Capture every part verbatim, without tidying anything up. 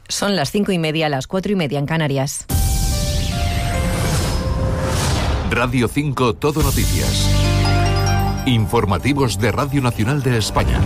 Son las cinco y media, las cuatro y media en Canarias. Radio cinco Todo Noticias. Informativos de Radio Nacional de España.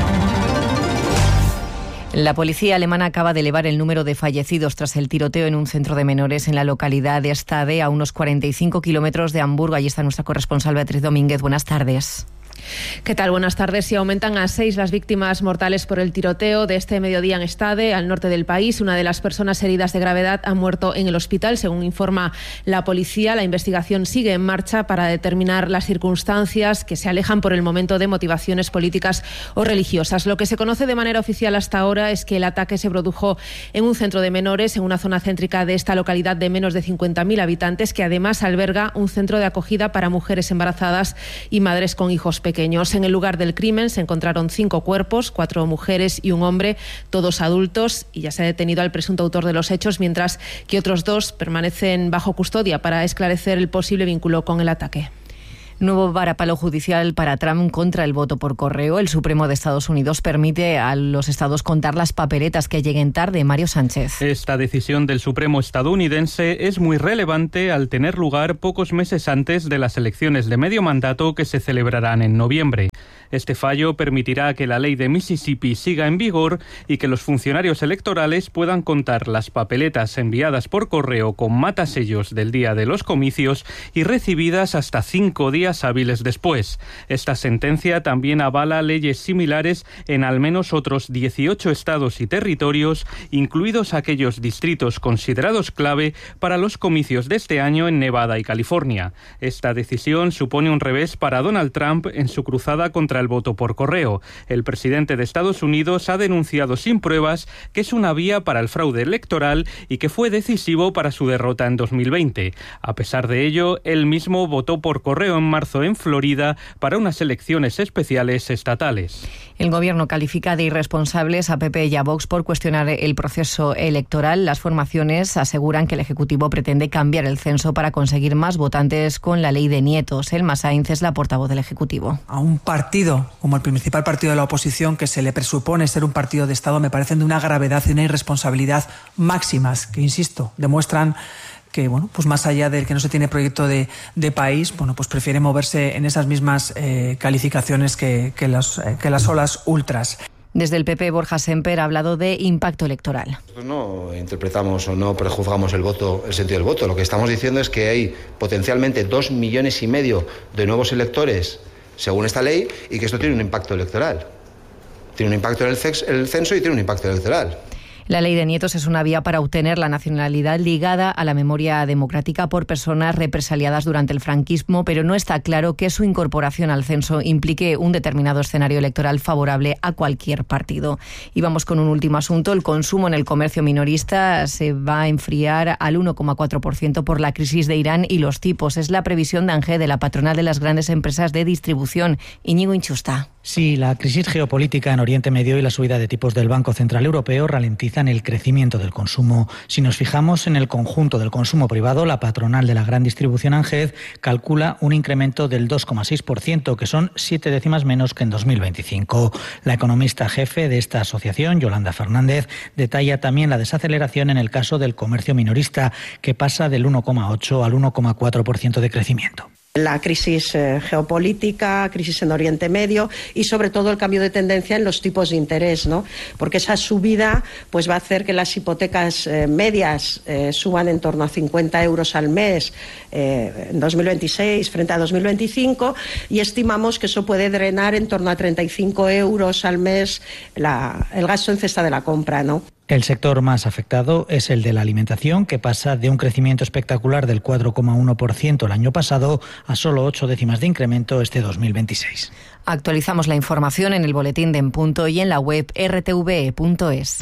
La policía alemana acaba de elevar el número de fallecidos tras el tiroteo en un centro de menores en la localidad de Stade, a unos cuarenta y cinco kilómetros de Hamburgo. Allí está nuestra corresponsal Beatriz Domínguez. Buenas tardes. ¿Qué tal? Buenas tardes. Y aumentan a seis las víctimas mortales por el tiroteo de este mediodía en Stade, al norte del país. Una de las personas heridas de gravedad ha muerto en el hospital, según informa la policía. La investigación sigue en marcha para determinar las circunstancias que se alejan por el momento de motivaciones políticas o religiosas. Lo que se conoce de manera oficial hasta ahora es que el ataque se produjo en un centro de menores, en una zona céntrica de esta localidad de menos de cincuenta mil habitantes, que además alberga un centro de acogida para mujeres embarazadas y madres con hijos pequeños. En el lugar del crimen se encontraron cinco cuerpos, cuatro mujeres y un hombre, todos adultos, y ya se ha detenido al presunto autor de los hechos, mientras que otros dos permanecen bajo custodia para esclarecer el posible vínculo con el ataque. Nuevo varapalo judicial para Trump contra el voto por correo. El Supremo de Estados Unidos permite a los estados contar las papeletas que lleguen tarde. Mario Sánchez. Esta decisión del Supremo estadounidense es muy relevante al tener lugar pocos meses antes de las elecciones de medio mandato que se celebrarán en noviembre. Este fallo permitirá que la ley de Mississippi siga en vigor y que los funcionarios electorales puedan contar las papeletas enviadas por correo con matasellos del día de los comicios y recibidas hasta cinco días hábiles después. Esta sentencia también avala leyes similares en al menos otros dieciocho estados y territorios, incluidos aquellos distritos considerados clave para los comicios de este año en Nevada y California. Esta decisión supone un revés para Donald Trump en su cruzada contra el voto por correo. El presidente de Estados Unidos ha denunciado sin pruebas que es una vía para el fraude electoral y que fue decisivo para su derrota en dos mil veinte. A pesar de ello, él mismo votó por correo en marzo en Florida para unas elecciones especiales estatales. El Gobierno califica de irresponsables a P P y a Vox por cuestionar el proceso electoral. Las formaciones aseguran que el Ejecutivo pretende cambiar el censo para conseguir más votantes con la ley de nietos. Elma Sainz es la portavoz del Ejecutivo. A un partido como el principal partido de la oposición, que se le presupone ser un partido de Estado, me parecen de una gravedad y una irresponsabilidad máximas, que, insisto, demuestran que, bueno, pues más allá del que no se tiene proyecto de, de país, bueno, pues prefiere moverse en esas mismas eh, calificaciones que, que, las, eh, que las olas ultras. Desde el P P, Borja Semper ha hablado de impacto electoral. Nosotros no interpretamos o no prejuzgamos el voto, el sentido del voto. Lo que estamos diciendo es que hay potencialmente dos millones y medio de nuevos electores según esta ley, y que esto tiene un impacto electoral. Tiene un impacto en el, cex, el censo y tiene un impacto electoral. La ley de nietos es una vía para obtener la nacionalidad ligada a la memoria democrática por personas represaliadas durante el franquismo, pero no está claro que su incorporación al censo implique un determinado escenario electoral favorable a cualquier partido. Y vamos con un último asunto. El consumo en el comercio minorista se va a enfriar al uno coma cuatro por ciento por la crisis de Irán y los tipos. Es la previsión de ANGE, de la patronal de las grandes empresas de distribución. Íñigo Inchusta. Sí, la crisis geopolítica en Oriente Medio y la subida de tipos del Banco Central Europeo ralentizan el crecimiento del consumo. Si nos fijamos en el conjunto del consumo privado, la patronal de la gran distribución ANGED calcula un incremento del dos coma seis por ciento, que son siete décimas menos que en dos mil veinticinco. La economista jefe de esta asociación, Yolanda Fernández, detalla también la desaceleración en el caso del comercio minorista, que pasa del uno coma ocho al uno coma cuatro por ciento de crecimiento. La crisis eh, geopolítica, crisis en Oriente Medio y sobre todo el cambio de tendencia en los tipos de interés, ¿no? Porque esa subida pues va a hacer que las hipotecas eh, medias eh, suban en torno a cincuenta euros al mes eh, en dos mil veintiséis frente a dos mil veinticinco, y estimamos que eso puede drenar en torno a treinta y cinco euros al mes la, el gasto en cesta de la compra, ¿no? El sector más afectado es el de la alimentación, que pasa de un crecimiento espectacular del cuatro coma uno por ciento el año pasado a solo ocho décimas de incremento este dos mil veintiséis. Actualizamos la información en el boletín de En Punto y en la web erre te ve punto es.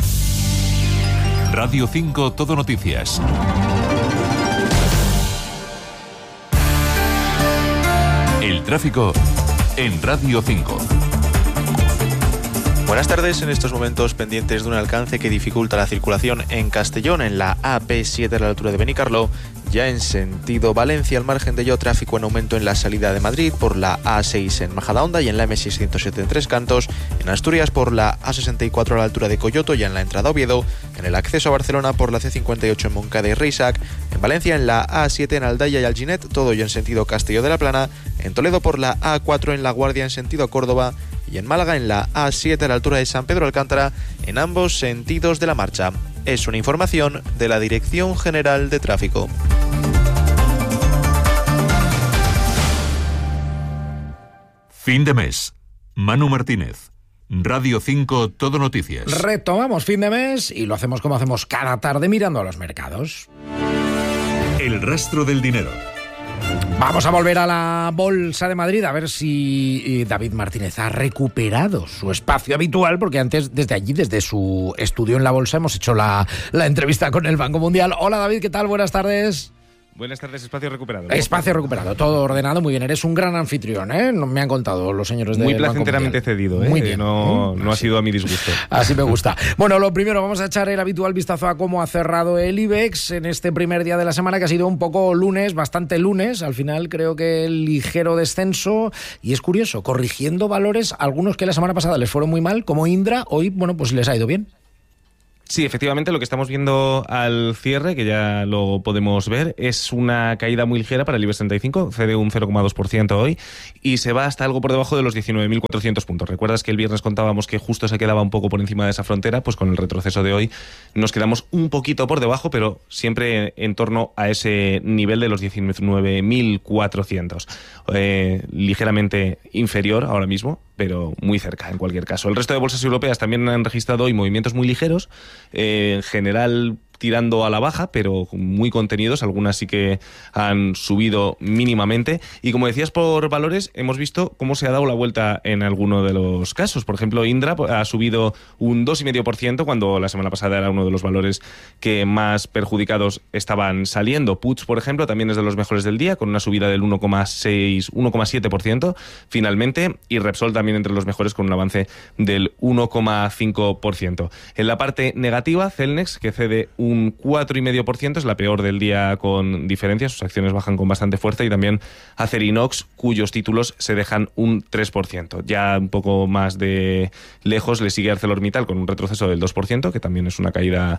Radio cinco Todo Noticias. El tráfico en Radio cinco. Buenas tardes. En estos momentos pendientes de un alcance que dificulta la circulación en Castellón, en la A P siete a la altura de Benicarló. Ya en sentido Valencia, al margen de ello, tráfico en aumento en la salida de Madrid por la A seis en Majadahonda y en la eme seiscientos setenta y tres Cantos. En Asturias por la A sesenta y cuatro a la altura de Coyoto y en la entrada a Oviedo. en el acceso a Barcelona por la C cincuenta y ocho en Montcada y Reixac, en Valencia en la A siete en Aldaya y Alginet, todo ello en sentido Castelló de la Plana, en Toledo por la A cuatro en La Guardia en sentido Córdoba y en Málaga en la A siete a la altura de San Pedro Alcántara en ambos sentidos de la marcha. Es una información de la Dirección General de Tráfico. Fin de mes. Manu Martínez. Radio cinco Todo Noticias. Retomamos fin de mes y lo hacemos como hacemos cada tarde mirando a los mercados. El rastro del dinero. Vamos a volver a la Bolsa de Madrid a ver si David Martínez ha recuperado su espacio habitual, porque antes desde allí, desde su estudio en la Bolsa, hemos hecho la, la entrevista con el Banco Mundial. Hola David, ¿qué tal? Buenas tardes. Buenas tardes, espacio recuperado. Espacio recuperado, todo ordenado, muy bien. Eres un gran anfitrión, ¿eh? Me han contado los señores de Muy placenteramente cedido, ¿eh? Muy bien. No, no ha sido a mi disgusto. Así me gusta. Bueno, lo primero, vamos a echar el habitual vistazo a cómo ha cerrado el IBEX en este primer día de la semana, que ha sido un poco lunes, bastante lunes. Al final creo que el ligero descenso, y es curioso, corrigiendo valores, algunos que la semana pasada les fueron muy mal, como Indra, hoy, bueno, pues les ha ido bien. Sí, efectivamente, lo que estamos viendo al cierre, que ya lo podemos ver, es una caída muy ligera para el IBEX treinta y cinco, cede un cero coma dos por ciento hoy y se va hasta algo por debajo de los diecinueve mil cuatrocientos puntos. ¿Recuerdas que el viernes contábamos que justo se quedaba un poco por encima de esa frontera? Pues con el retroceso de hoy nos quedamos un poquito por debajo, pero siempre en torno a ese nivel de los diecinueve mil cuatrocientos. Eh, ligeramente inferior ahora mismo, pero muy cerca en cualquier caso. El resto de bolsas europeas también han registrado hoy movimientos muy ligeros, eh, en general tirando a la baja, pero muy contenidos. Algunas sí que han subido mínimamente. Y como decías, por valores, hemos visto cómo se ha dado la vuelta en alguno de los casos. Por ejemplo, Indra ha subido un dos coma cinco por ciento cuando la semana pasada era uno de los valores que más perjudicados estaban saliendo. Puig, por ejemplo, también es de los mejores del día, con una subida del uno coma seis, uno coma siete por ciento finalmente. Y Repsol también entre los mejores, con un avance del uno coma cinco por ciento. En la parte negativa, Celnex, que cede un cuatro coma cinco por ciento, es la peor del día con diferencia. Sus acciones bajan con bastante fuerza, y también Acerinox, cuyos títulos se dejan un tres por ciento. Ya un poco más de lejos le sigue ArcelorMittal con un retroceso del dos por ciento, que también es una caída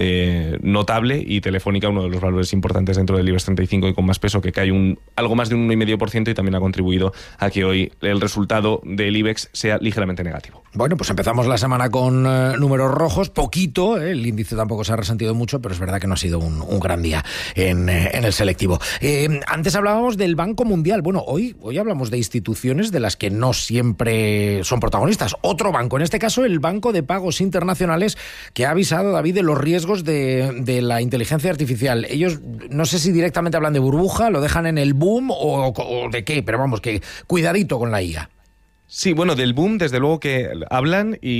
eh, notable, y Telefónica, uno de los valores importantes dentro del IBEX treinta y cinco y con más peso, que cae un algo más de un uno coma cinco por ciento, y también ha contribuido a que hoy el resultado del IBEX sea ligeramente negativo. Bueno, pues empezamos la semana con eh, números rojos, poquito, eh, el índice tampoco se ha resentido mucho, pero es verdad que no ha sido un, un gran día en, eh, en el selectivo. Eh, antes hablábamos del Banco Mundial. Bueno, hoy, hoy hablamos de instituciones de las que no siempre son protagonistas. Otro banco, en este caso el Banco de Pagos Internacionales, que ha avisado, David, de los riesgos de, de la inteligencia artificial. Ellos, no sé si directamente hablan de burbuja, lo dejan en el boom o, o de qué, pero vamos, que cuidadito con la I A. Sí, bueno, del boom desde luego que hablan, y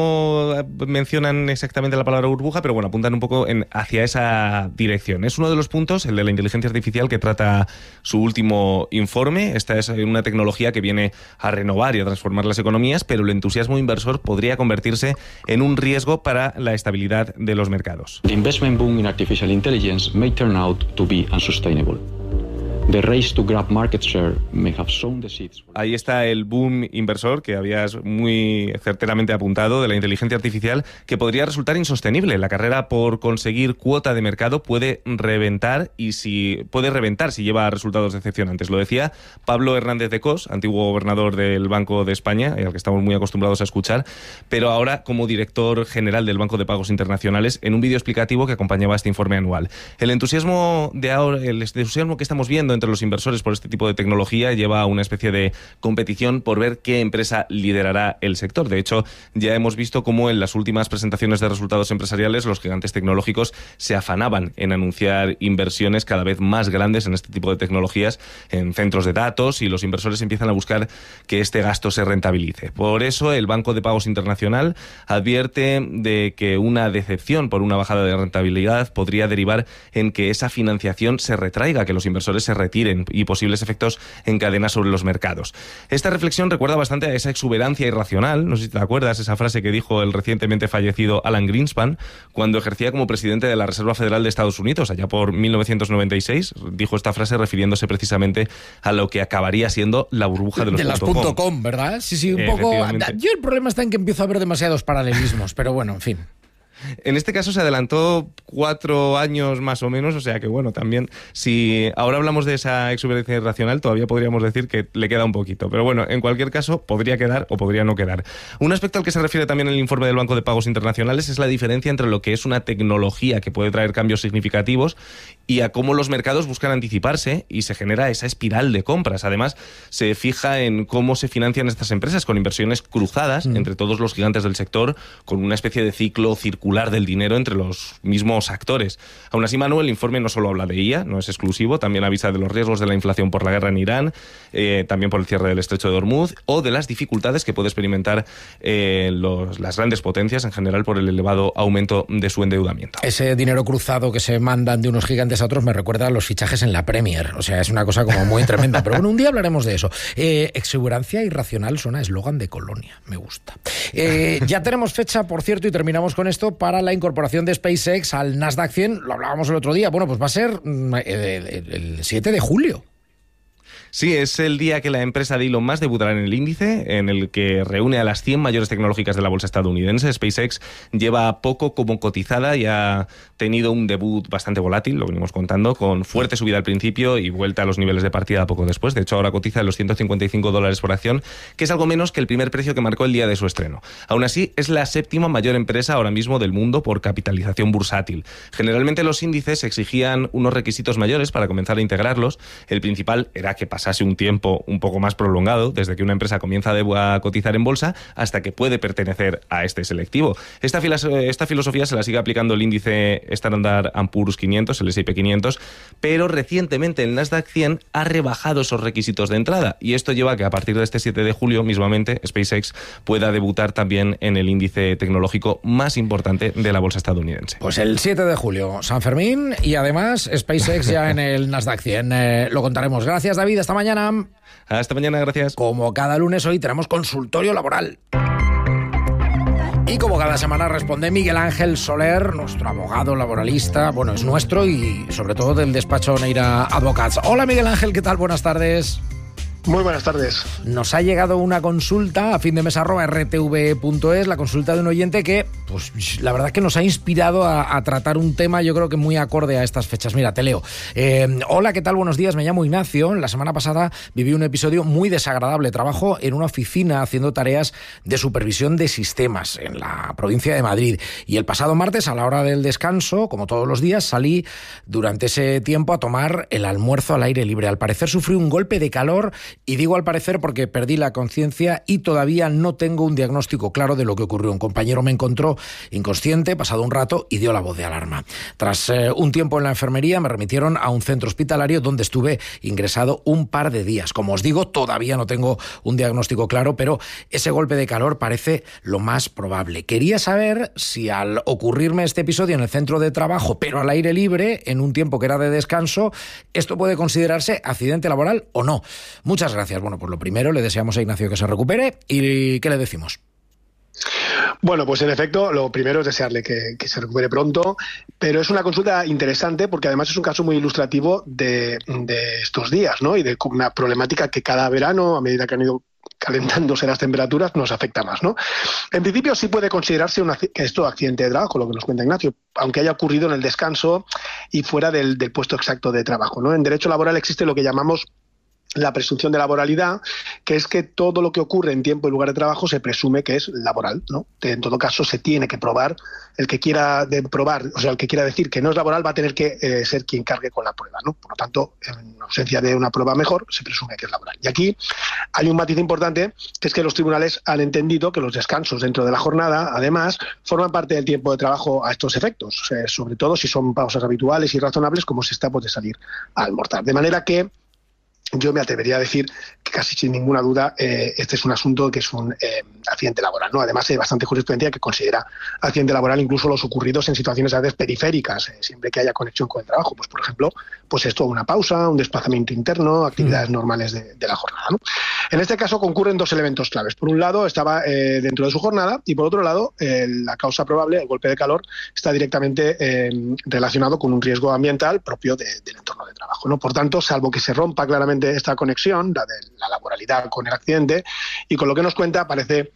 no mencionan exactamente la palabra burbuja, pero bueno, apuntan un poco en, hacia esa dirección. Es uno de los puntos, el de la inteligencia artificial, que trata su último informe. Esta es una tecnología que viene a renovar y a transformar las economías, pero el entusiasmo inversor podría convertirse en un riesgo para la estabilidad de los mercados. The investment boom in artificial intelligence may turn out to be unsustainable. The race to grab market share may have sown the seeds. Ahí está el boom inversor que habías muy certeramente apuntado de la inteligencia artificial, que podría resultar insostenible. La carrera por conseguir cuota de mercado puede reventar, y si puede reventar si lleva resultados decepcionantes. Lo decía Pablo Hernández de Cos, antiguo gobernador del Banco de España, al que estamos muy acostumbrados a escuchar, pero ahora como director general del Banco de Pagos Internacionales, en un vídeo explicativo que acompañaba este informe anual. El entusiasmo de ahora, el entusiasmo que estamos viendo entre los inversores por este tipo de tecnología lleva a una especie de competición por ver qué empresa liderará el sector. De hecho, ya hemos visto cómo en las últimas presentaciones de resultados empresariales los gigantes tecnológicos se afanaban en anunciar inversiones cada vez más grandes en este tipo de tecnologías, en centros de datos, y los inversores empiezan a buscar que este gasto se rentabilice. Por eso el Banco de Pagos Internacional advierte de que una decepción por una bajada de rentabilidad podría derivar en que esa financiación se retraiga, que los inversores se retiren, y posibles efectos en cadena sobre los mercados. Esta reflexión recuerda bastante a esa exuberancia irracional, no sé si te acuerdas, esa frase que dijo el recientemente fallecido Alan Greenspan cuando ejercía como presidente de la Reserva Federal de Estados Unidos, allá por mil novecientos noventa y seis. Dijo esta frase refiriéndose precisamente a lo que acabaría siendo la burbuja de los, de las punto com. com, ¿verdad? Sí, sí, un poco. Yo el problema está en que empiezo a ver demasiados paralelismos, pero bueno, en fin. En este caso se adelantó cuatro años más o menos, o sea que bueno, también si ahora hablamos de esa exuberancia irracional, todavía podríamos decir que le queda un poquito. Pero bueno, en cualquier caso, podría quedar o podría no quedar. Un aspecto al que se refiere también el informe del Banco de Pagos Internacionales es la diferencia entre lo que es una tecnología que puede traer cambios significativos y a cómo los mercados buscan anticiparse y se genera esa espiral de compras. Además, se fija en cómo se financian estas empresas con inversiones cruzadas mm. entre todos los gigantes del sector, con una especie de ciclo circular del dinero entre los mismos actores. Aún así, Manuel, el informe no solo habla de I A, no es exclusivo, también avisa de los riesgos de la inflación por la guerra en Irán, eh, también por el cierre del estrecho de Hormuz, o de las dificultades que puede experimentar eh, los, las grandes potencias en general por el elevado aumento de su endeudamiento. Ese dinero cruzado que se mandan de unos gigantes a otros me recuerda a los fichajes en la Premier, o sea, es una cosa como muy tremenda, pero bueno, un día hablaremos de eso. Eh, exuberancia irracional suena eslogan de Colonia, me gusta. Eh, ya tenemos fecha, por cierto, y terminamos con esto, para la incorporación de SpaceX al Nasdaq cien, lo hablábamos el otro día, bueno, pues va a ser el, el siete de julio. Sí, es el día que la empresa de Elon Musk debutará en el índice, en el que reúne a las cien mayores tecnológicas de la bolsa estadounidense. SpaceX lleva poco como cotizada y ha tenido un debut bastante volátil, lo venimos contando, con fuerte subida al principio y vuelta a los niveles de partida poco después. De hecho, ahora cotiza en los ciento cincuenta y cinco dólares por acción, que es algo menos que el primer precio que marcó el día de su estreno. Aún así, es la séptima mayor empresa ahora mismo del mundo por capitalización bursátil. Generalmente los índices exigían unos requisitos mayores para comenzar a integrarlos. El principal era que pasase un tiempo un poco más prolongado desde que una empresa comienza a cotizar en bolsa hasta que puede pertenecer a este selectivo. Esta, esta filosofía se la sigue aplicando el índice Standard and Poor's quinientos, el ese y pe quinientos, pero recientemente el Nasdaq cien ha rebajado esos requisitos de entrada y esto lleva a que a partir de este siete de julio mismamente SpaceX pueda debutar también en el índice tecnológico más importante de la bolsa estadounidense. Pues el siete de julio, San Fermín, y además SpaceX ya en el Nasdaq cien. Eh, lo contaremos. Gracias, David. Hasta mañana. Hasta mañana, gracias. Como cada lunes, hoy tenemos consultorio laboral. Y como cada semana responde Miguel Ángel Soler, nuestro abogado laboralista, bueno, es nuestro y sobre todo del despacho Neira Advocats. Hola Miguel Ángel, ¿qué tal? Buenas tardes. Muy buenas tardes. Nos ha llegado una consulta a fin de mes arroba r t v punto es, la consulta de un oyente que, pues la verdad que nos ha inspirado a, a tratar un tema, yo creo que muy acorde a estas fechas. Mira, te leo. Eh, Hola, ¿qué tal? Buenos días, me llamo Ignacio. La semana pasada viví un episodio muy desagradable. Trabajo en una oficina haciendo tareas de supervisión de sistemas en la provincia de Madrid. Y el pasado martes, a la hora del descanso, como todos los días, salí durante ese tiempo a tomar el almuerzo al aire libre. Al parecer sufrí un golpe de calor. Y digo al parecer porque perdí la conciencia y todavía no tengo un diagnóstico claro de lo que ocurrió. Un compañero me encontró inconsciente pasado un rato y dio la voz de alarma. Tras eh, un tiempo en la enfermería me remitieron a un centro hospitalario donde estuve ingresado un par de días. Como os digo, todavía no tengo un diagnóstico claro, pero ese golpe de calor parece lo más probable. Quería saber si al ocurrirme este episodio en el centro de trabajo, pero al aire libre, en un tiempo que era de descanso, esto puede considerarse accidente laboral o no. Muchas gracias. Bueno, pues lo primero, le deseamos a Ignacio que se recupere. ¿Y qué le decimos? Bueno, pues en efecto, lo primero es desearle que, que se recupere pronto, pero es una consulta interesante porque además es un caso muy ilustrativo de, de estos días, ¿no? Y de una problemática que cada verano, a medida que han ido calentándose las temperaturas, nos afecta más, ¿no? En principio sí puede considerarse una, que esto accidente de trabajo, lo que nos cuenta Ignacio, aunque haya ocurrido en el descanso y fuera del, del puesto exacto de trabajo, ¿no? En derecho laboral existe lo que llamamos la presunción de laboralidad, que es que todo lo que ocurre en tiempo y lugar de trabajo se presume que es laboral, ¿no? En todo caso, se tiene que probar. El que quiera de probar, o sea, el que quiera decir que no es laboral va a tener que eh, ser quien cargue con la prueba, ¿no? Por lo tanto, en ausencia de una prueba mejor, se presume que es laboral. Y aquí hay un matiz importante, que es que los tribunales han entendido que los descansos dentro de la jornada, además, forman parte del tiempo de trabajo a estos efectos, o sea, sobre todo si son pausas habituales y razonables, como se está de salir a almorzar. De manera que yo me atrevería a decir que casi sin ninguna duda eh, este es un asunto que es un eh, accidente laboral, ¿no? Además hay bastante jurisprudencia que considera accidente laboral incluso los ocurridos en situaciones a veces periféricas, eh, siempre que haya conexión con el trabajo. Pues por ejemplo, pues esto, una pausa, un desplazamiento interno, actividades mm. normales de, de la jornada, ¿no? En este caso concurren dos elementos claves. Por un lado estaba eh, dentro de su jornada y por otro lado eh, la causa probable, el golpe de calor, está directamente eh, relacionado con un riesgo ambiental propio de, del entorno de trabajo, ¿no? Por tanto, salvo que se rompa claramente esta conexión, la de la laboralidad con el accidente, y con lo que nos cuenta parece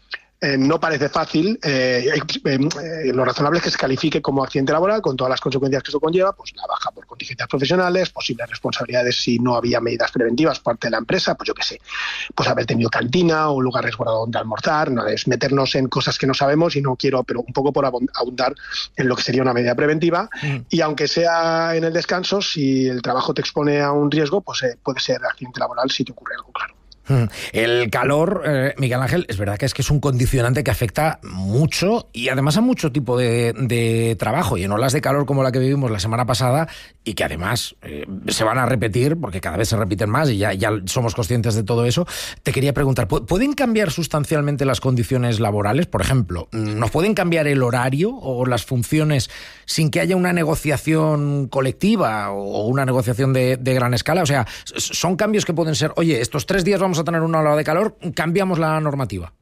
eh, no parece fácil. Eh, eh, eh, lo razonable es que se califique como accidente laboral con todas las consecuencias que eso conlleva, pues la baja por contingencias profesionales, posibles responsabilidades si no había medidas preventivas por parte de la empresa, pues yo qué sé, pues haber tenido cantina o lugar resguardado donde almorzar. No es meternos en cosas que no sabemos y no quiero, pero un poco por abundar en lo que sería una medida preventiva. Mm. Y aunque sea en el descanso, si el trabajo te expone a un riesgo, pues eh, puede ser accidente laboral si te ocurre algo, claro. El calor, eh, Miguel Ángel, es verdad que es que es un condicionante que afecta mucho y además a mucho tipo de, de trabajo, y en olas de calor como la que vivimos la semana pasada y que además eh, se van a repetir porque cada vez se repiten más y ya, ya somos conscientes de todo eso. Te quería preguntar, ¿pueden cambiar sustancialmente las condiciones laborales? Por ejemplo, ¿nos pueden cambiar el horario o las funciones sin que haya una negociación colectiva o una negociación de, de gran escala? O sea, son cambios que pueden ser, oye, estos tres días vamos a tener una ola de calor, cambiamos la normativa.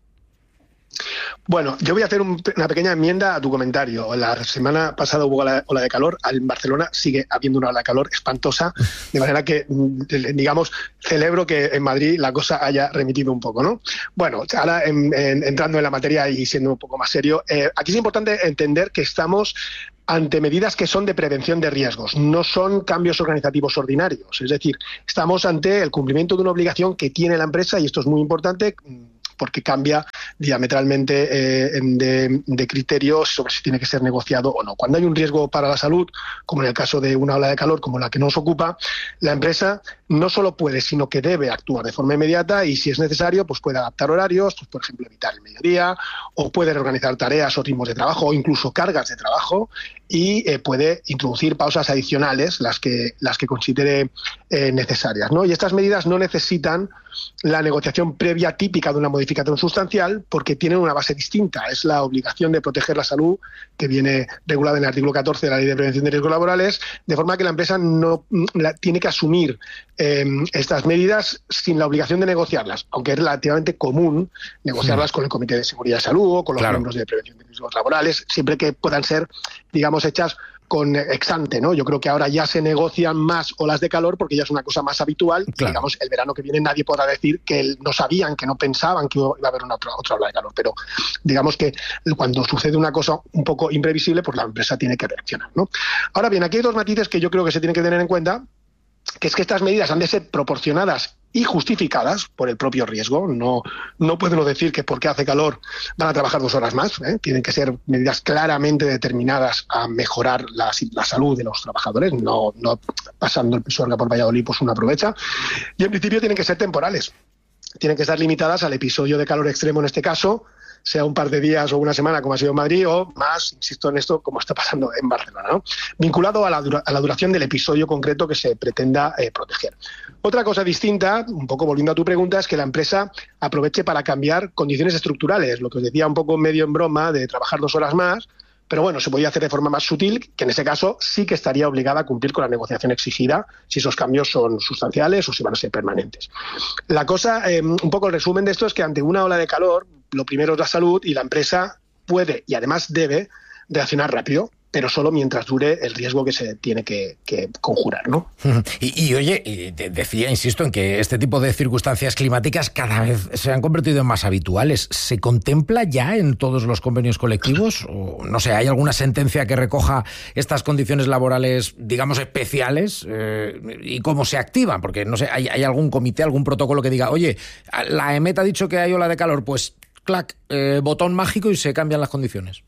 Bueno, yo voy a hacer un, una pequeña enmienda a tu comentario. La semana pasada hubo la ola de calor, en Barcelona sigue habiendo una ola de calor espantosa, de manera que, digamos, celebro que en Madrid la cosa haya remitido un poco, ¿no? Bueno, ahora en, en, entrando en la materia y siendo un poco más serio, eh, aquí es importante entender que estamos ante medidas que son de prevención de riesgos, no son cambios organizativos ordinarios. Es decir, estamos ante el cumplimiento de una obligación que tiene la empresa, y esto es muy importante porque cambia diametralmente eh, de, de criterios sobre si tiene que ser negociado o no. Cuando hay un riesgo para la salud, como en el caso de una ola de calor como la que nos ocupa, la empresa no solo puede, sino que debe actuar de forma inmediata y, si es necesario, pues puede adaptar horarios, pues por ejemplo evitar el mediodía, o puede reorganizar tareas o ritmos de trabajo o incluso cargas de trabajo, y eh, puede introducir pausas adicionales, las que, las que considere eh, necesarias, ¿no? Y estas medidas no necesitan la negociación previa típica de una modificación sustancial porque tienen una base distinta. Es la obligación de proteger la salud que viene regulada en el artículo catorce de la Ley de Prevención de Riesgos Laborales, de forma que la empresa no la, tiene que asumir eh, estas medidas sin la obligación de negociarlas, aunque es relativamente común negociarlas sí. con el Comité de Seguridad y Salud o con los claro. miembros de Prevención de Riesgos Laborales, siempre que puedan ser, digamos, hechas con ex ante, ¿no? Yo creo que ahora ya se negocian más olas de calor porque ya es una cosa más habitual. Claro. Digamos, el verano que viene nadie podrá decir que no sabían, que no pensaban que iba a haber una otra, otra ola de calor, pero digamos que cuando sucede una cosa un poco imprevisible, pues la empresa tiene que reaccionar, ¿no? Ahora bien, aquí hay dos matices que yo creo que se tienen que tener en cuenta, que es que estas medidas han de ser proporcionadas y justificadas por el propio riesgo. No, no pueden decir que porque hace calor van a trabajar dos horas más, ¿eh? Tienen que ser medidas claramente determinadas a mejorar la, la salud de los trabajadores, no, no pasando el Pisuerga por Valladolid, pues uno aprovecha. Y en principio tienen que ser temporales, tienen que estar limitadas al episodio de calor extremo en este caso, sea un par de días o una semana como ha sido en Madrid, o más, insisto en esto, como está pasando en Barcelona, ¿no? Vinculado a la, dura, a la duración del episodio concreto que se pretenda eh, proteger. Otra cosa distinta, un poco volviendo a tu pregunta, es que la empresa aproveche para cambiar condiciones estructurales, lo que os decía un poco medio en broma de trabajar dos horas más, pero bueno, se podía hacer de forma más sutil, que en ese caso sí que estaría obligada a cumplir con la negociación exigida si esos cambios son sustanciales o si van a ser permanentes. La cosa, eh, un poco el resumen de esto es que ante una ola de calor, lo primero es la salud, y la empresa puede y además debe reaccionar rápido, pero solo mientras dure el riesgo que se tiene que, que conjurar, ¿no? Y, y oye, y te decía, insisto, en que este tipo de circunstancias climáticas cada vez se han convertido en más habituales. ¿Se contempla ya en todos los convenios colectivos? O, no sé, ¿hay alguna sentencia que recoja estas condiciones laborales, digamos, especiales? Eh, ¿Y cómo se activan? Porque, no sé, ¿hay, hay algún comité, algún protocolo que diga, oye, la EMET ha dicho que hay ola de calor, pues, clac, eh, botón mágico y se cambian las condiciones?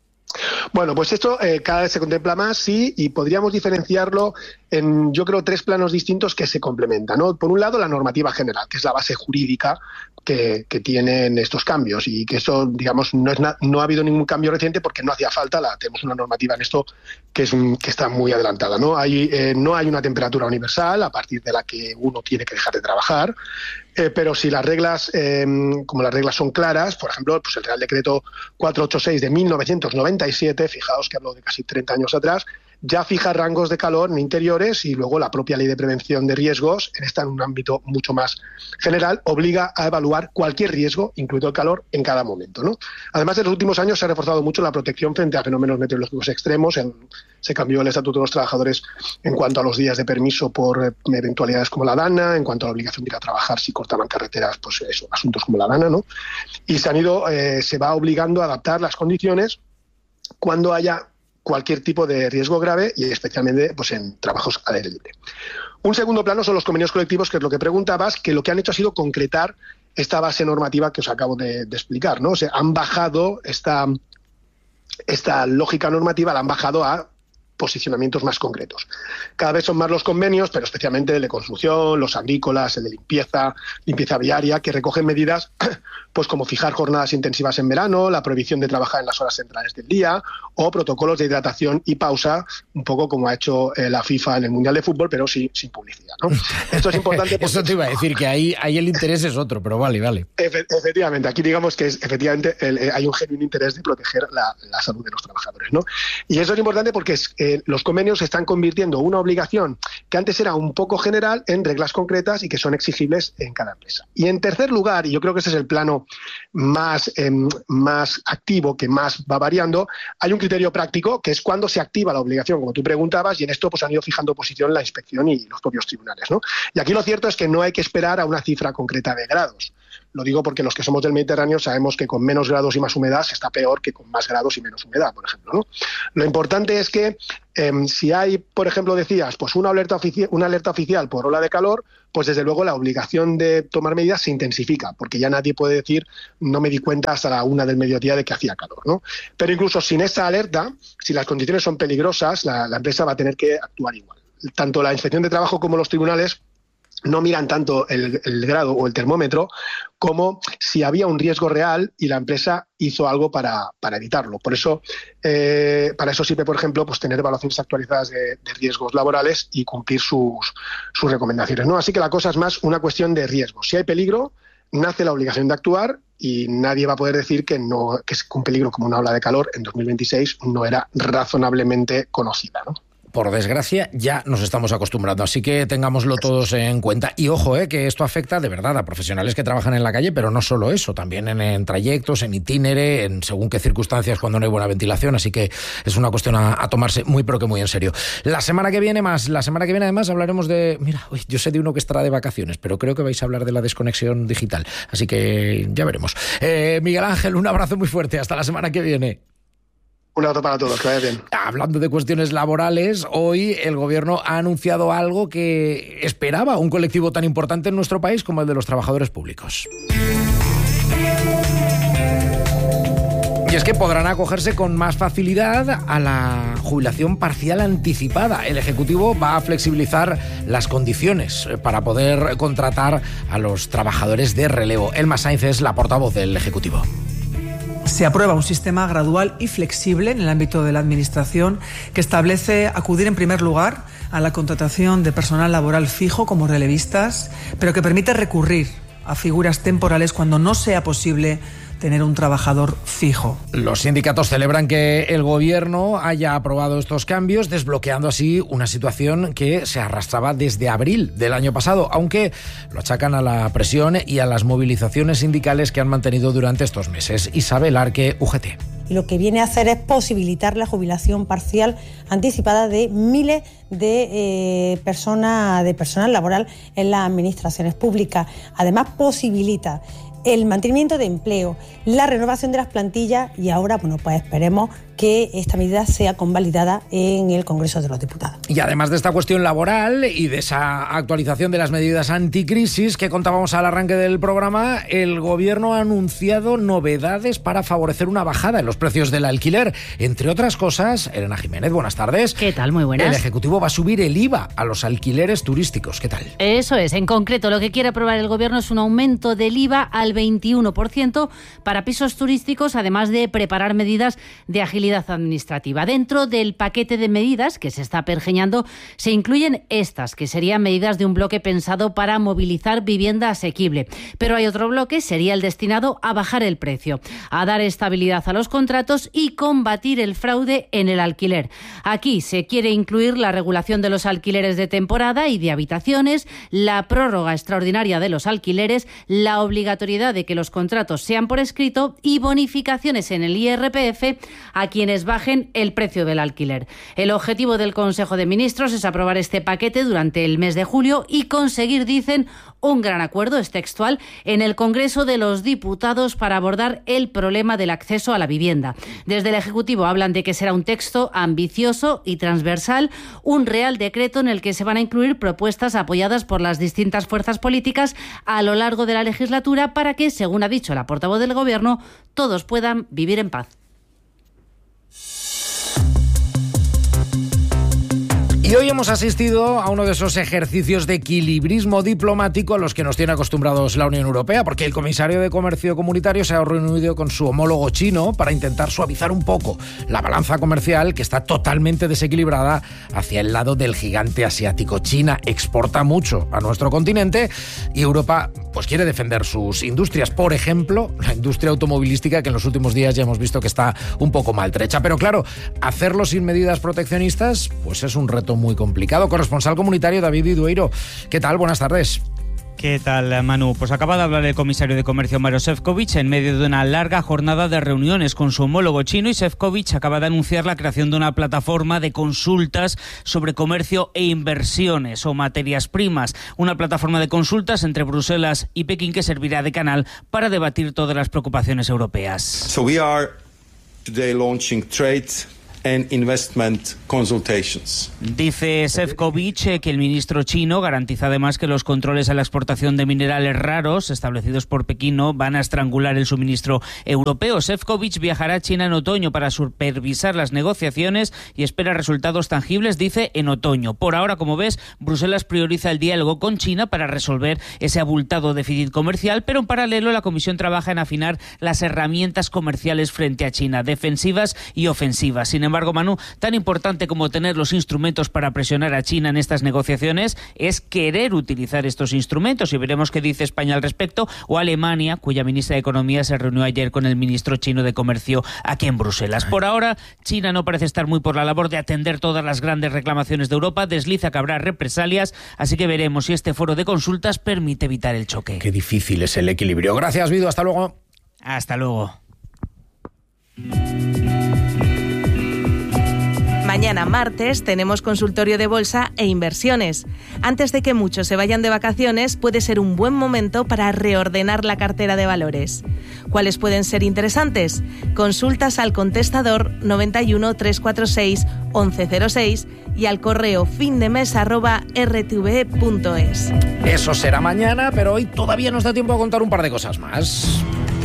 Bueno, pues esto eh, cada vez se contempla más, sí, y podríamos diferenciarlo en, yo creo, tres planos distintos que se complementan, ¿no? Por un lado, la normativa general, que es la base jurídica que, que tienen estos cambios, y que eso, digamos, no es na- no ha habido ningún cambio reciente porque no hacía falta. La, tenemos una normativa en esto que es que está muy adelantada, ¿no? Hay, eh, no hay una temperatura universal a partir de la que uno tiene que dejar de trabajar. Eh, pero si las reglas, eh, como las reglas son claras, por ejemplo, pues el Real Decreto cuatrocientos ochenta y seis de mil novecientos noventa y siete, fijaos que hablo de casi treinta años atrás, ya fija rangos de calor en interiores y luego la propia ley de prevención de riesgos, en esta en un ámbito mucho más general, obliga a evaluar cualquier riesgo, incluido el calor, en cada momento, ¿no? Además, en los últimos años se ha reforzado mucho la protección frente a fenómenos meteorológicos extremos. En, se cambió el Estatuto de los Trabajadores en cuanto a los días de permiso por eh, eventualidades como la dana, en cuanto a la obligación de ir a trabajar si cortaban carreteras, pues eso, asuntos como la dana, ¿no? Y se han ido, eh, se va obligando a adaptar las condiciones cuando haya cualquier tipo de riesgo grave y especialmente pues, en trabajos al aire libre. Un segundo plano son los convenios colectivos, que es lo que preguntabas, que lo que han hecho ha sido concretar esta base normativa que os acabo de, de explicar, ¿no? O sea, han bajado esta, esta lógica normativa, la han bajado a posicionamientos más concretos. Cada vez son más los convenios, pero especialmente el de construcción, los agrícolas, el de limpieza, limpieza viaria, que recogen medidas pues como fijar jornadas intensivas en verano, la prohibición de trabajar en las horas centrales del día o protocolos de hidratación y pausa, un poco como ha hecho eh, la FIFA en el Mundial de Fútbol, pero sí, sin publicidad, ¿no? Esto es importante porque... Eso te iba a decir, que ahí, ahí el interés es otro, pero vale, vale. Efe, efectivamente, aquí digamos que es, efectivamente el, eh, hay un genuino interés de proteger la, la salud de los trabajadores, ¿no? Y eso es importante porque es, eh, los convenios se están convirtiendo una obligación que antes era un poco general en reglas concretas y que son exigibles en cada empresa. Y en tercer lugar, y yo creo que ese es el plano más, eh, más activo, que más va variando, hay un criterio práctico que es cuando se activa la obligación, como tú preguntabas, y en esto pues han ido fijando posición la inspección y los propios tribunales, ¿no? Y aquí lo cierto es que no hay que esperar a una cifra concreta de grados. Lo digo porque los que somos del Mediterráneo sabemos que con menos grados y más humedad se está peor que con más grados y menos humedad, por ejemplo, ¿no? Lo importante es que eh, si hay, por ejemplo, decías, pues una alerta, ofici- una alerta oficial por ola de calor, pues desde luego la obligación de tomar medidas se intensifica, porque ya nadie puede decir no me di cuenta hasta la una del mediodía de que hacía calor, ¿no? Pero incluso sin esa alerta, si las condiciones son peligrosas, la, la empresa va a tener que actuar igual. Tanto la Inspección de Trabajo como los tribunales no miran tanto el, el grado o el termómetro como si había un riesgo real y la empresa hizo algo para, para evitarlo. Por eso, eh, para eso sirve, por ejemplo, pues tener evaluaciones actualizadas de, de riesgos laborales y cumplir sus, sus recomendaciones, ¿no? Así que la cosa es más una cuestión de riesgos. Si hay peligro, nace la obligación de actuar y nadie va a poder decir que, no, que un peligro como una ola de calor en dos mil veintiséis no era razonablemente conocida, ¿no? Por desgracia, ya nos estamos acostumbrando, así que tengámoslo todos en cuenta. Y ojo, eh, que esto afecta de verdad a profesionales que trabajan en la calle, pero no solo eso, también en, en trayectos, en itinere, en según qué circunstancias cuando no hay buena ventilación, así que es una cuestión a, a tomarse muy pero que muy en serio. La semana que viene más, la semana que viene además hablaremos de... Mira, uy, yo sé de uno que estará de vacaciones, pero creo que vais a hablar de la desconexión digital, así que ya veremos. Eh, Miguel Ángel, un abrazo muy fuerte, hasta la semana que viene. Un abrazo para todos, que vaya bien. Hablando de cuestiones laborales, hoy el gobierno ha anunciado algo que esperaba un colectivo tan importante en nuestro país como el de los trabajadores públicos. Y es que podrán acogerse con más facilidad a la jubilación parcial anticipada. El Ejecutivo va a flexibilizar las condiciones para poder contratar a los trabajadores de relevo. Elma Sainz es la portavoz del Ejecutivo. Se aprueba un sistema gradual y flexible en el ámbito de la Administración que establece acudir en primer lugar a la contratación de personal laboral fijo como relevistas, pero que permite recurrir a figuras temporales cuando no sea posible tener un trabajador fijo. Los sindicatos celebran que el gobierno haya aprobado estos cambios, desbloqueando así una situación que se arrastraba desde abril del año pasado, aunque lo achacan a la presión y a las movilizaciones sindicales que han mantenido durante estos meses. Isabel Arque, U G T. Lo que viene a hacer es posibilitar la jubilación parcial anticipada de miles de eh, personas, de personal laboral en las administraciones públicas. Además, posibilita el mantenimiento de empleo, la renovación de las plantillas y ahora, bueno, pues esperemos que esta medida sea convalidada en el Congreso de los Diputados. Y además de esta cuestión laboral y de esa actualización de las medidas anticrisis que contábamos al arranque del programa, el Gobierno ha anunciado novedades para favorecer una bajada en los precios del alquiler. Entre otras cosas, Elena Jiménez, buenas tardes. ¿Qué tal? Muy buenas. El Ejecutivo va a subir el I V A a los alquileres turísticos. ¿Qué tal? Eso es. En concreto, lo que quiere aprobar el Gobierno es un aumento del I V A al veintiuno por ciento para pisos turísticos, además de preparar medidas de agilidad estabilidad administrativa. Dentro del paquete de medidas que se está pergeñando se incluyen estas, que serían medidas de un bloque pensado para movilizar vivienda asequible. Pero hay otro bloque, sería el destinado a bajar el precio, a dar estabilidad a los contratos y combatir el fraude en el alquiler. Aquí se quiere incluir la regulación de los alquileres de temporada y de habitaciones, la prórroga extraordinaria de los alquileres, la obligatoriedad de que los contratos sean por escrito y bonificaciones en el I R P F a quienes bajen el precio del alquiler. El objetivo del Consejo de Ministros es aprobar este paquete durante el mes de julio y conseguir, dicen, un gran acuerdo, es textual, en el Congreso de los Diputados para abordar el problema del acceso a la vivienda. Desde el Ejecutivo hablan de que será un texto ambicioso y transversal, un real decreto en el que se van a incluir propuestas apoyadas por las distintas fuerzas políticas a lo largo de la legislatura para que, según ha dicho la portavoz del Gobierno, todos puedan vivir en paz. Y hoy hemos asistido a uno de esos ejercicios de equilibrismo diplomático a los que nos tiene acostumbrados la Unión Europea, porque el comisario de Comercio Comunitario se ha reunido con su homólogo chino para intentar suavizar un poco la balanza comercial que está totalmente desequilibrada hacia el lado del gigante asiático. China exporta mucho a nuestro continente y Europa pues quiere defender sus industrias. Por ejemplo, la industria automovilística, que en los últimos días ya hemos visto que está un poco maltrecha. Pero claro, hacerlo sin medidas proteccionistas pues es un reto muy complicado. Corresponsal comunitario David Idueiro, ¿qué tal? Buenas tardes. ¿Qué tal, Manu? Pues acaba de hablar el comisario de Comercio, Maroš Šefčovič, en medio de una larga jornada de reuniones con su homólogo chino, y Šefčovič acaba de anunciar la creación de una plataforma de consultas sobre comercio e inversiones o materias primas. Una plataforma de consultas entre Bruselas y Pekín que servirá de canal para debatir todas las preocupaciones europeas. So we are today launching trade and investment consultations. Dice Šefčovič que el ministro chino garantiza además que los controles a la exportación de minerales raros establecidos por Pekín no van a estrangular el suministro europeo. Šefčovič viajará a China en otoño para supervisar las negociaciones y espera resultados tangibles, dice, en otoño. Por ahora, como ves, Bruselas prioriza el diálogo con China para resolver ese abultado déficit comercial, pero en paralelo la Comisión trabaja en afinar las herramientas comerciales frente a China, defensivas y ofensivas. Sin embargo, Manu, tan importante como tener los instrumentos para presionar a China en estas negociaciones es querer utilizar estos instrumentos, y veremos qué dice España al respecto, o Alemania, cuya ministra de Economía se reunió ayer con el ministro chino de Comercio aquí en Bruselas. Por ahora, China no parece estar muy por la labor de atender todas las grandes reclamaciones de Europa, desliza que habrá represalias, así que veremos si este foro de consultas permite evitar el choque. Qué difícil es el equilibrio. Gracias, Vido, hasta luego. Hasta luego. Mañana martes tenemos consultorio de bolsa e inversiones. Antes de que muchos se vayan de vacaciones, puede ser un buen momento para reordenar la cartera de valores. ¿Cuáles pueden ser interesantes? Consultas al contestador noventa y uno, trescientos cuarenta y seis, once cero seis y al correo findemes arroba r t v e punto es. Eso será mañana, pero hoy todavía nos da tiempo a contar un par de cosas más.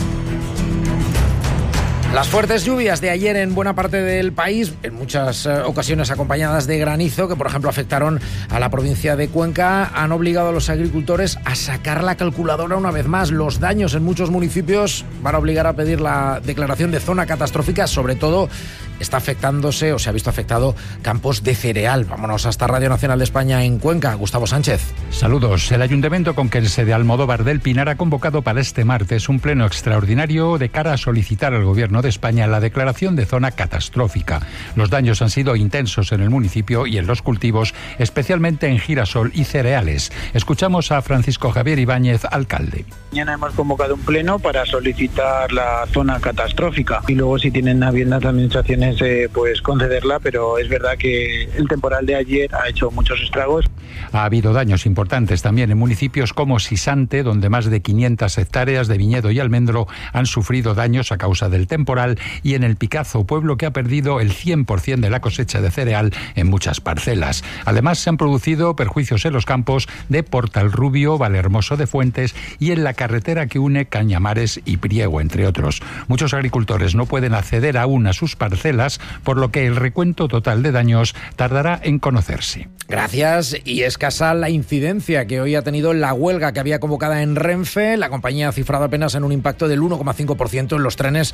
Las fuertes lluvias de ayer en buena parte del país, en muchas eh, ocasiones acompañadas de granizo, que por ejemplo afectaron a la provincia de Cuenca, han obligado a los agricultores a sacar la calculadora una vez más. Los daños en muchos municipios van a obligar a pedir la declaración de zona catastrófica. Sobre todo está afectándose o se ha visto afectado campos de cereal. Vámonos hasta Radio Nacional de España en Cuenca. Gustavo Sánchez. Saludos. El Ayuntamiento conquense de Almodóvar del Pinar ha convocado para este martes un pleno extraordinario de cara a solicitar al Gobierno de España la declaración de zona catastrófica. Los daños han sido intensos en el municipio y en los cultivos, especialmente en girasol y cereales. Escuchamos a Francisco Javier Ibáñez, alcalde. Mañana hemos convocado un pleno para solicitar la zona catastrófica y luego, si tienen a bien las administraciones, eh, pues concederla, pero es verdad que el temporal de ayer ha hecho muchos estragos. Ha habido daños importantes también en municipios como Sisante, donde más de quinientas hectáreas de viñedo y almendro han sufrido daños a causa del temporal, y en el Picazo, pueblo que ha perdido el cien por ciento de la cosecha de cereal en muchas parcelas. Además, se han producido perjuicios en los campos de Portalrubio, Valhermoso de Fuentes y en la carretera que une Cañamares y Priego, entre otros. Muchos agricultores no pueden acceder aún a sus parcelas, por lo que el recuento total de daños tardará en conocerse. Gracias. Y escasa la incidencia que hoy ha tenido la huelga que había convocada en Renfe. La compañía ha cifrado apenas en un impacto del uno coma cinco por ciento en los trenes que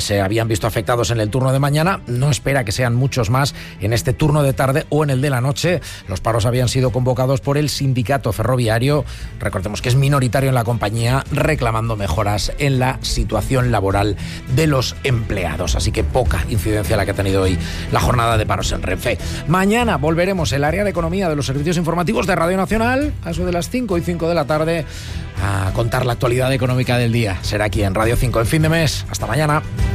se habían visto afectados en el turno de mañana. No espera que sean muchos más en este turno de tarde o en el de la noche. Los paros habían sido convocados por el sindicato ferroviario, recordemos que es minoritario en la compañía, reclamando mejoras en la situación laboral de los empleados. Así que poca incidencia la que ha tenido hoy la jornada de paros en Renfe. Mañana volveremos el área de economía de los servicios informativos de Radio Nacional a eso de las cinco y cinco de la tarde a contar la actualidad económica del día. Será aquí en Radio cinco en Fin de Mes. Hasta mañana.